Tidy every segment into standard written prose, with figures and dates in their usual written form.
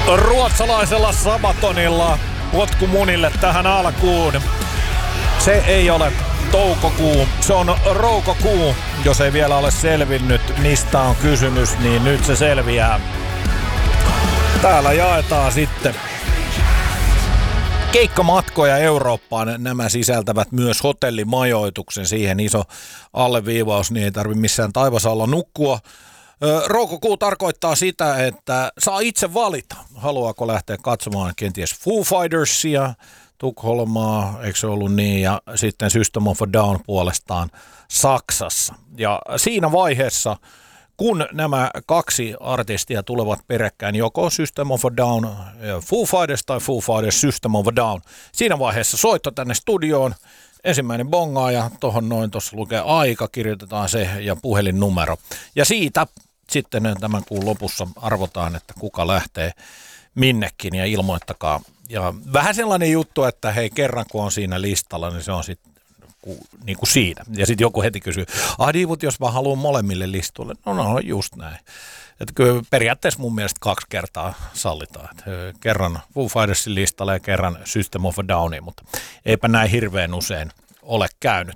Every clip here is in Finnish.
Ruotsalaisella Sabatonilla potku munille tähän alkuun. Se ei ole toukokuu, se on roukokuu. Jos ei vielä ole selvinnyt, mistä on kysymys, niin nyt se selviää. Täällä jaetaan sitten keikkamatkoja Eurooppaan. Nämä sisältävät myös hotellimajoituksen. Siihen iso alleviivaus, niin ei tarvitse missään taivasalla nukkua. Roukokuu tarkoittaa sitä, että saa itse valita, haluaako lähteä katsomaan kenties Foo Fightersia, Tukholmaa, eikö se ollut niin, ja sitten System of a Down puolestaan Saksassa. Ja siinä vaiheessa, kun nämä kaksi artistia tulevat peräkkäin, joko System of a Down Foo Fighters tai Foo Fighters System of a Down, siinä vaiheessa soitto tänne studioon, ensimmäinen bongaa ja tuossa lukee aika, kirjoitetaan se ja puhelinnumero. Ja siitä sitten tämän kuun lopussa arvotaan, että kuka lähtee minnekin ja ilmoittakaa. Ja vähän sellainen juttu, että hei, kerran kun on siinä listalla, niin se on sitten niin kuin siinä. Ja sitten joku heti kysyy, Diivut, jos mä haluan molemmille listoille. No, just näin. Että kyllä periaatteessa mun mielestä 2 kertaa sallitaan. Että kerran Foo Fightersin listalle ja kerran System of a Downiin, mutta eipä näin hirveän usein ole käynyt.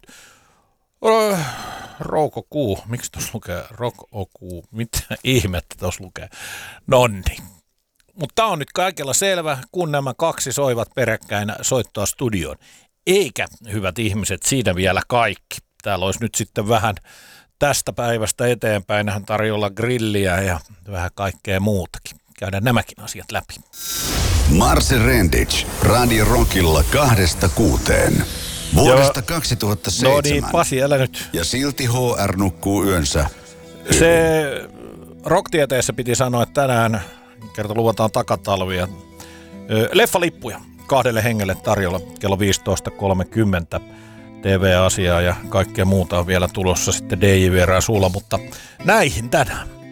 Roukokuu, miksi tuossa lukee Roukokuu, mitä ihmettä tuossa lukee? Nonni. Mutta tämä on nyt kaikilla selvä, kun nämä kaksi soivat peräkkäin soittaa studioon. Eikä, hyvät ihmiset, siinä vielä kaikki. Täällä olisi nyt sitten vähän tästä päivästä eteenpäin tarjolla grilliä ja vähän kaikkea muutakin. Käydään nämäkin asiat läpi. Marse Rendic, Radio Rockilla 2-6. Vuodesta 2007. No niin, Pasi, älä nyt. Ja silti HR nukkuu yönsä. Se rocktieteessä piti sanoa, että tänään kerta luvataan takatalvia. Leffalippuja 2 hengelle tarjolla kello 15.30. TV-asiaa ja kaikkea muuta on vielä tulossa sitten DJ-vieraan sulla, mutta näihin tänään.